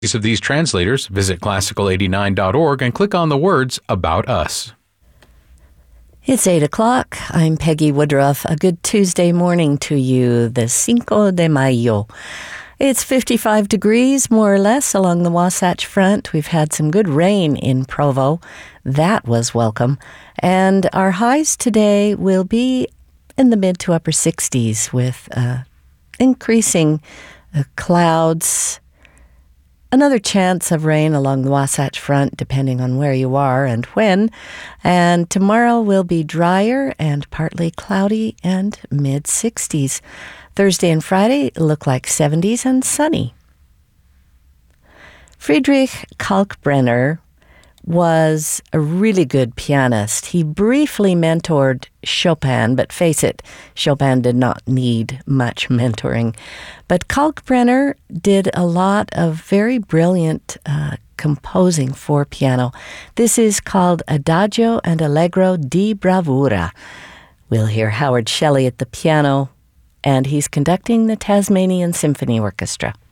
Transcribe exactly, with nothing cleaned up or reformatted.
of these translators, visit classical eighty-nine dot org and click on the words About Us. It's eight o'clock. I'm Peggy Woodruff. A good Tuesday morning to you, the Cinco de Mayo. It's fifty-five degrees, more or less, along the Wasatch Front. We've had some good rain in Provo. That was welcome. And our highs today will be in the mid to upper sixties with uh, increasing uh, clouds. Another chance of rain along the Wasatch Front, depending on where you are and when. And tomorrow will be drier and partly cloudy and mid-sixties. Thursday and Friday look like seventies and sunny. Friedrich Kalkbrenner was a really good pianist. He briefly mentored Chopin, but face it, Chopin did not need much mentoring. But Kalkbrenner did a lot of very brilliant uh, composing for piano. This is called Adagio and Allegro di Bravura. We'll hear Howard Shelley at the piano, and he's conducting the Tasmanian Symphony Orchestra.